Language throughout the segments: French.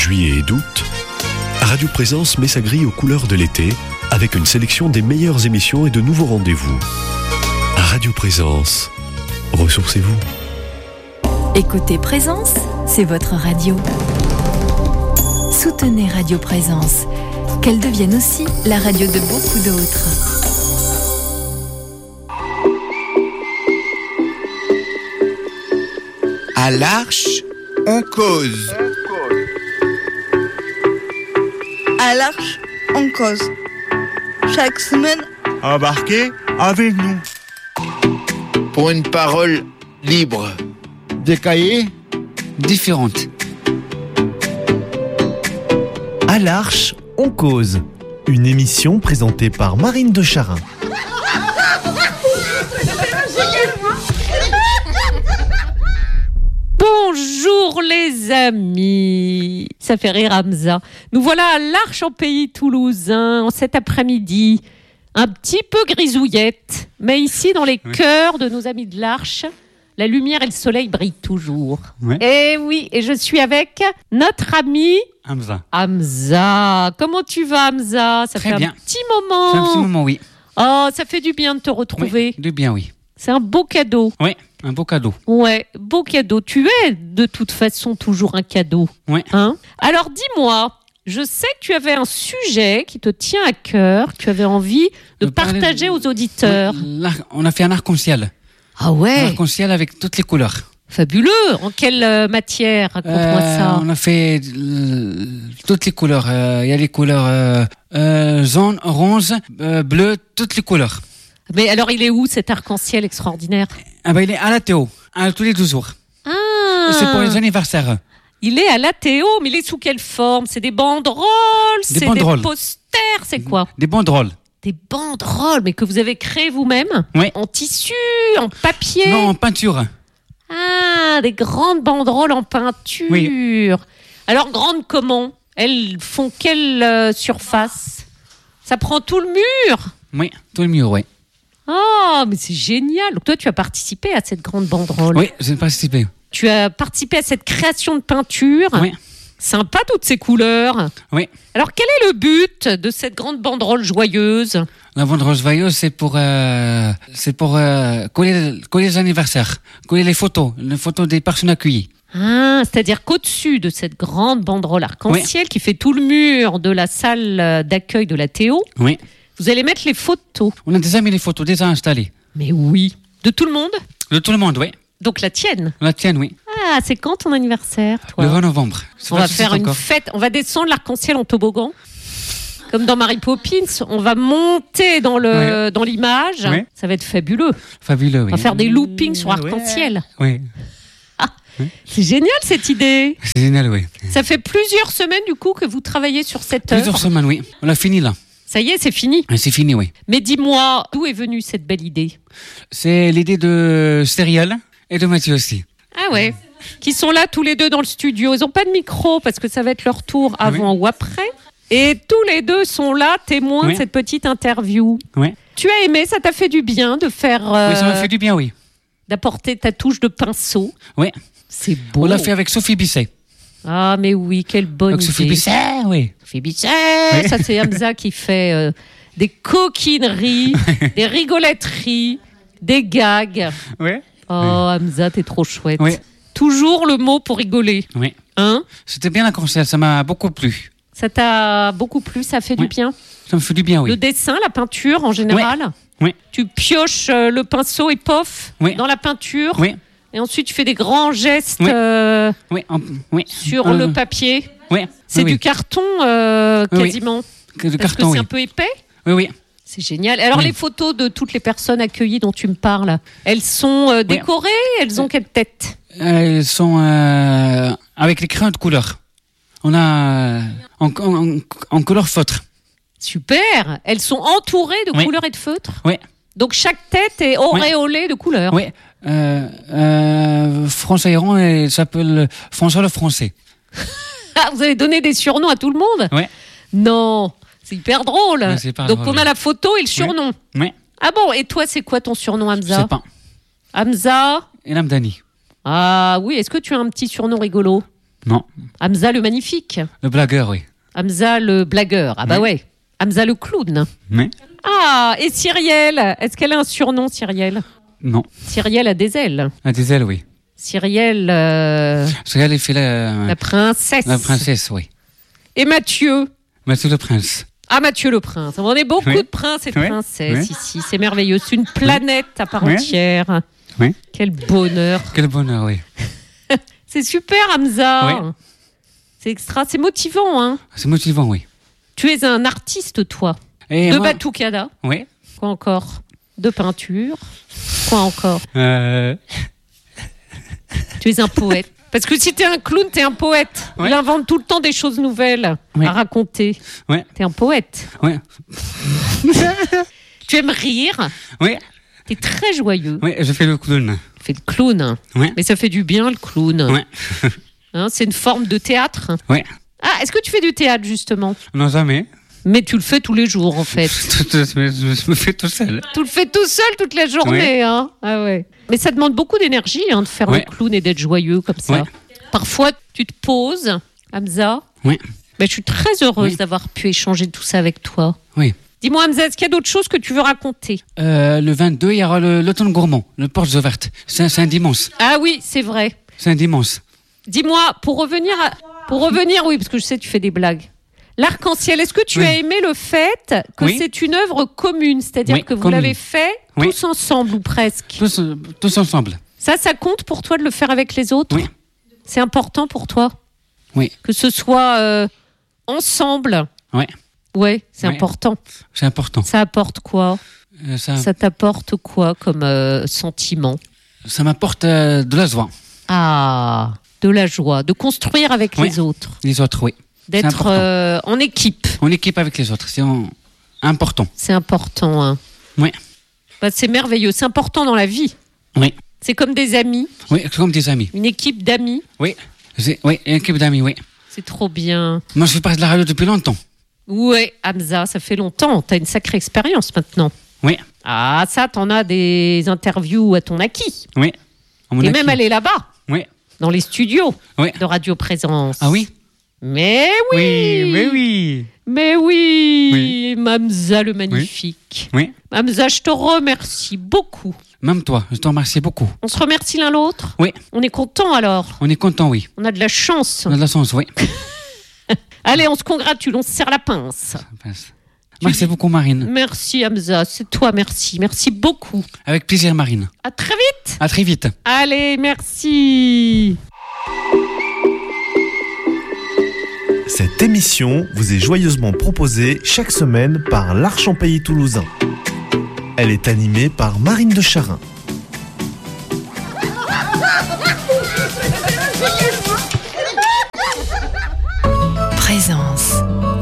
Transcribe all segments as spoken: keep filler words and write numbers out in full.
juillet et d'août, Radio Présence met sa grille aux couleurs de l'été avec une sélection des meilleures émissions et de nouveaux rendez-vous. Radio Présence, ressourcez-vous. Écoutez Présence, c'est votre radio. Soutenez Radio Présence, qu'elle devienne aussi la radio de beaucoup d'autres. À l'Arche, on cause. À l'Arche, on cause. Chaque semaine, embarquez avec nous. Pour une parole libre. Des cahiers différentes. À l'Arche, on cause. Une émission présentée par Marine de Charin. Bonjour les amis, ça fait rire Hamza. Nous voilà à l'Arche en pays toulousain en cet après-midi, un petit peu grisouillette, mais ici dans les oui. cœurs de nos amis de l'Arche, la lumière et le soleil brillent toujours. Ouais. Et oui, et je suis avec notre ami Hamza. Hamza, comment tu vas Hamza? Ça Très fait bien. un petit moment. C'est un petit moment, oui. Oh, ça fait du bien de te retrouver. Oui, du bien, oui. C'est un beau cadeau. Oui, un beau cadeau. Ouais, beau cadeau. Tu es de toute façon toujours un cadeau. Oui. Hein? Alors dis-moi, je sais que tu avais un sujet qui te tient à cœur, que tu avais envie de, de partager aux auditeurs. On a fait un arc-en-ciel. Ah ouais. Un arc-en-ciel avec toutes les couleurs. Fabuleux. En quelle euh, matière? Raconte-moi euh, ça. On a fait euh, toutes les couleurs. Il euh, y a les couleurs euh, euh, jaune, orange, euh, bleu, toutes les couleurs. Mais alors, il est où cet arc-en-ciel extraordinaire? Ah ben, il est à la Théo, à tous les deux jours. Ah. C'est pour les anniversaires. Il est à la Théo, mais il est sous quelle forme? C'est des banderoles, des c'est banderoles. Des posters, c'est quoi? Des banderoles. Des banderoles, mais que vous avez créées vous-même? Oui. En tissu, en papier? Non, en peinture. Ah, des grandes banderoles en peinture. Oui. Alors, grandes comment? Elles font quelle euh, surface? Ça prend tout le mur? Oui, tout le mur, oui. Oh, mais c'est génial. Donc toi, tu as participé à cette grande banderole. Oui, j'ai participé. Tu as participé à cette création de peinture. Oui. Sympa, toutes ces couleurs. Oui. Alors, quel est le but de cette grande banderole joyeuse? La banderole joyeuse, c'est pour, euh, c'est pour euh, coller, coller les anniversaires, coller les photos, les photos des personnes accueillies. Ah, c'est-à-dire qu'au-dessus de cette grande banderole arc-en-ciel oui. qui fait tout le mur de la salle d'accueil de la Théo, oui. vous allez mettre les photos. On a déjà mis les photos, déjà installées. Mais oui. De tout le monde? De tout le monde, oui. Donc la tienne? La tienne, oui. Ah, c'est quand ton anniversaire, toi? Le vingt novembre. On va faire une encore. fête, on va descendre l'arc-en-ciel en toboggan. Comme dans Mary Poppins, on va monter dans, le, oui. dans l'image. Oui. Ça va être fabuleux. Fabuleux, oui. On va faire des loopings sur arc-en-ciel. Oui. Ah, oui. C'est génial cette idée. C'est génial, oui. Ça fait plusieurs semaines du coup que vous travaillez sur cette plusieurs œuvre. Plusieurs semaines, oui. On a fini là. Ça y est, c'est fini. C'est fini, oui. Mais dis-moi, d'où est venue cette belle idée? C'est l'idée de Cyril et de Mathieu aussi. Ah ouais. Qui sont là tous les deux dans le studio. Ils n'ont pas de micro parce que ça va être leur tour avant oui. ou après. Et tous les deux sont là, témoins oui. de cette petite interview. Oui. Tu as aimé, ça t'a fait du bien de faire... Euh, oui, ça m'a fait du bien, oui. D'apporter ta touche de pinceau. Oui. C'est beau. On l'a fait avec Sophie Bisset. Ah, mais oui, quelle bonne avec idée. Sophie Bisset, oui. Sophie Bisset, oui. Ça c'est Hamza qui fait euh, des coquineries, des rigoletteries, des gags. Oui. Oh, oui. Hamza, t'es trop chouette. Oui. Toujours le mot pour rigoler. Oui. Hein? C'était bien la concert, ça m'a beaucoup plu. Ça t'a beaucoup plu, ça fait oui. du bien? Ça me fait du bien, oui. Le dessin, la peinture en général? Oui. oui. Tu pioches euh, le pinceau et pof oui. dans la peinture? Oui. Et ensuite, tu fais des grands gestes oui. Euh, oui. En, oui. sur euh, le papier? Oui. C'est oui, du carton euh, quasiment? Oui. Du Parce carton, que c'est oui. un peu épais? Oui, oui. C'est génial. Alors, oui. les photos de toutes les personnes accueillies dont tu me parles, elles sont euh, décorées? Oui. Elles ont quelle tête? Elles sont euh, avec les crayons de couleur. On a euh, en, en, en couleur feutre. Super. Elles sont entourées de oui. couleurs et de feutre? Oui. Donc, chaque tête est auréolée oui. de couleurs? Oui. Euh, euh, François Héron, il s'appelle François le Français. Ah, vous avez donné des surnoms à tout le monde? Oui. Non, c'est hyper drôle. Oui, c'est hyper Donc, drôle, on a la photo et le surnom. Oui. oui. Ah bon, et toi, c'est quoi ton surnom, Hamza? Je sais pas. Hamza Et Namdani. Ah oui, est-ce que tu as un petit surnom rigolo? Non. Hamza le magnifique. Le blagueur, oui. Hamza le blagueur. Ah bah Oui. ouais. Hamza le clown. Oui. Ah, et Cyrielle. Est-ce qu'elle a un surnom, Cyrielle? Non. Cyrielle a des ailes. À des ailes, oui. Cyrielle, euh, Parce qu'elle fait la, la princesse. la princesse, oui. Et Mathieu. Mathieu le prince. Ah, Mathieu le prince. On est beaucoup Oui. de princes et de Oui. princesses Oui. ici. C'est merveilleux. C'est une planète à part Oui. entière. Oui. Quel bonheur. Quel bonheur, oui. C'est super, Hamza. Oui. C'est extra. C'est motivant, hein. C'est motivant, oui. Tu es un artiste, toi. Et de moi- batucada. Oui. Quoi encore? De peinture. Quoi encore? Euh... Tu es un poète. Parce que si t'es un clown, t'es un poète. Ouais. Il invente tout le temps des choses nouvelles Ouais. à raconter. Ouais. T'es un poète. Ouais. Tu aimes rire. Oui. T'es très joyeux. Oui, je fais le clown. Tu fais le clown. Ouais. Mais ça fait du bien, le clown. Ouais. Hein, c'est une forme de théâtre. Ouais. Ah, est-ce que tu fais du théâtre, justement? Non, jamais. Mais tu le fais tous les jours, en fait. Je me fais tout seul. Tu le fais tout seul toute la journée. Ouais. Hein. Ah ouais. Mais ça demande beaucoup d'énergie hein, de faire Ouais. le clown et d'être joyeux comme ça. Ouais. Parfois, tu te poses, Hamza. Oui. Mais je suis très heureuse Oui. d'avoir pu échanger tout ça avec toi. Oui. Dis-moi, Hamza, est-ce qu'il y a d'autres choses que tu veux raconter? Euh, le vingt-deux, il y aura le- l'automne gourmand, le porte ouverte. C'est un, c'est un dimanche. Ah oui, c'est vrai. C'est un dimanche. Dis-moi, pour revenir, à- pour revenir, oui, parce que je sais que tu fais des blagues. L'arc-en-ciel, est-ce que tu Oui. as aimé le fait que Oui. c'est une œuvre commune, c'est-à-dire Oui, que vous commune. l'avez fait Oui. tous ensemble ou presque? Tous, euh, tous ensemble. Ça, ça compte pour toi de le faire avec les autres? Oui. C'est important pour toi? Oui. Que ce soit euh, ensemble? Ouais. Ouais, c'est Ouais. important. C'est important. Ça apporte quoi? Euh, ça Ça t'apporte quoi comme euh, sentiment? ça m'apporte euh, de la joie. Ah, de la joie, de construire avec Oui. les autres, Les autres, oui. d'être important. euh, en équipe. En équipe avec les autres, c'est en- important. C'est important. Hein. Oui. Bah, c'est merveilleux. C'est important dans la vie. Oui. C'est comme des amis, Oui, c'est comme des amis. une équipe d'amis. Oui. C'est- Oui, une équipe d'amis, oui. C'est trop bien. Moi, je fais partie de la radio depuis longtemps. Ouais, Hamza, ça fait longtemps. T'as une sacrée expérience maintenant. Oui. Ah, ça, t'en as des interviews à ton acquis. Oui. À mon Et acquis. même aller là-bas, Oui. dans les studios Oui. de Radio Présence. Ah oui? Mais oui. Oui, mais oui. Mais oui, Oui. Hamza le magnifique. Oui. Hamza, je te remercie beaucoup. Même toi, je te remercie beaucoup. On se remercie l'un l'autre. Oui. On est content alors. On est content, oui. On a de la chance. On a de la chance, oui. Allez, on se congratule, on se serre la pince. Merci beaucoup, Marine. Merci Hamza, c'est toi, merci. Merci beaucoup. Avec plaisir, Marine. À très vite. À très vite. Allez, merci. Cette émission vous est joyeusement proposée chaque semaine par l'Arche en Pays Toulousain. Elle est animée par Marine de Charin. Présence.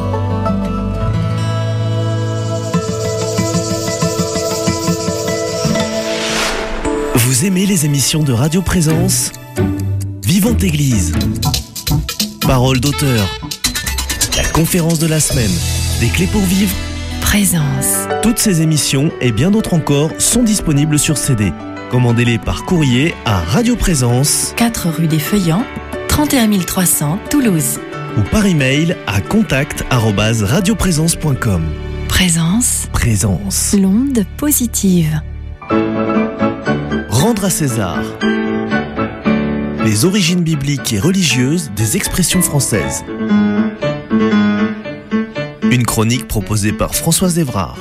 Vous aimez les émissions de Radio Présence ? Vivante Église. Parole d'auteur. La conférence de la semaine. Des clés pour vivre. Présence. Toutes ces émissions et bien d'autres encore sont disponibles sur C D. Commandez-les par courrier à Radio Présence quatre rue des Feuillants, trente et un mille trois cents, Toulouse. ou par email à contact arobase radioprésence point com. Présence. Présence. L'onde positive. Rendre à César. Les origines bibliques et religieuses des expressions françaises. Une chronique proposée par Françoise Evrard.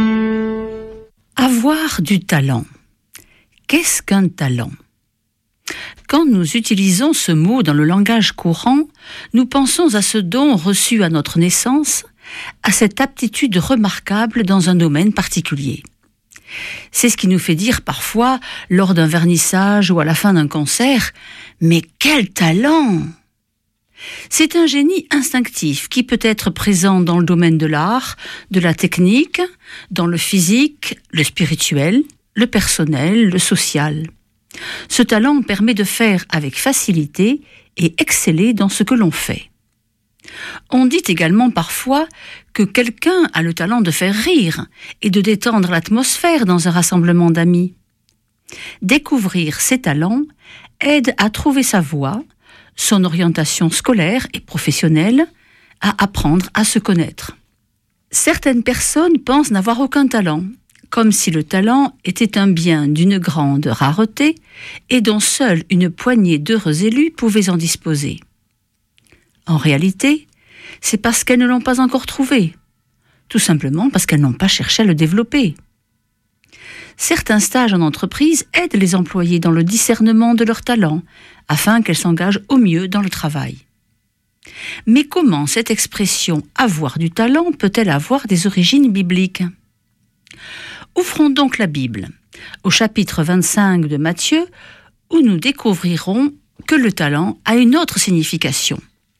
Avoir du talent. Qu'est-ce qu'un talent ? Quand nous utilisons ce mot dans le langage courant, nous pensons à ce don reçu à notre naissance, à cette aptitude remarquable dans un domaine particulier. C'est ce qui nous fait dire parfois, lors d'un vernissage ou à la fin d'un concert, « Mais quel talent !» C'est un génie instinctif qui peut être présent dans le domaine de l'art, de la technique, dans le physique, le spirituel, le personnel, le social. Ce talent permet de faire avec facilité et exceller dans ce que l'on fait. On dit également parfois que quelqu'un a le talent de faire rire et de détendre l'atmosphère dans un rassemblement d'amis. Découvrir ses talents aide à trouver sa voie, son orientation scolaire et professionnelle, à apprendre à se connaître. Certaines personnes pensent n'avoir aucun talent, comme si le talent était un bien d'une grande rareté et dont seule une poignée d'heureux élus pouvaient en disposer. En réalité, c'est parce qu'elles ne l'ont pas encore trouvé, tout simplement parce qu'elles n'ont pas cherché à le développer. Certains stages en entreprise aident les employés dans le discernement de leurs talents, afin qu'elles s'engagent au mieux dans le travail. Mais comment cette expression « avoir du talent » peut-elle avoir des origines bibliques ? Ouvrons donc la Bible, au chapitre vingt-cinq de Matthieu, où nous découvrirons que le talent a une autre signification.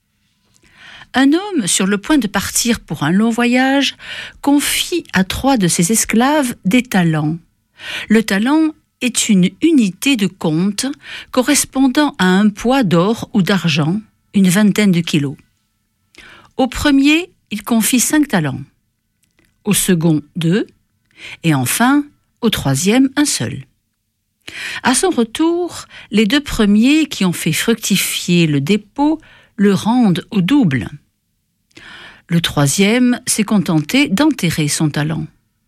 Un homme sur le point de partir pour un long voyage confie à trois de ses esclaves des talents. Le talent est une unité de compte correspondant à un poids d'or ou d'argent, une vingtaine de kilos. Au premier, il confie cinq talents. Au second, deux. Et enfin, au troisième, un seul. À son retour, les deux premiers qui ont fait fructifier le dépôt le rendent au double. Le troisième s'est contenté d'enterrer son talent.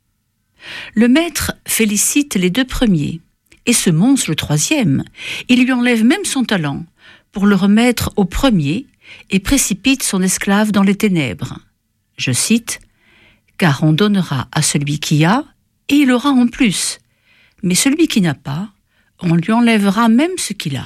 Le maître félicite les deux premiers et se monce le troisième. Il lui enlève même son talent pour le remettre au premier et précipite son esclave dans les ténèbres. Je cite « Car on donnera à celui qui a, et il aura en plus. Mais celui qui n'a pas, on lui enlèvera même ce qu'il a. »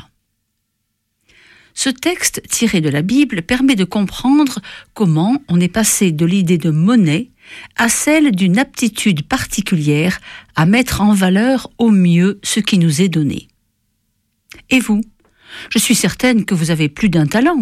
Ce texte tiré de la Bible permet de comprendre comment on est passé de l'idée de monnaie à celle d'une aptitude particulière à mettre en valeur au mieux ce qui nous est donné. Et vous ? Je suis certaine que vous avez plus d'un talent.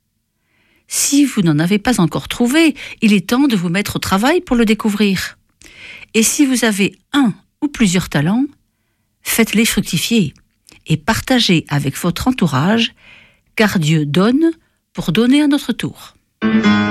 Si vous n'en avez pas encore trouvé, il est temps de vous mettre au travail pour le découvrir. Et si vous avez un ou plusieurs talents, faites-les fructifier et partagez avec votre entourage, car Dieu donne pour donner à notre tour.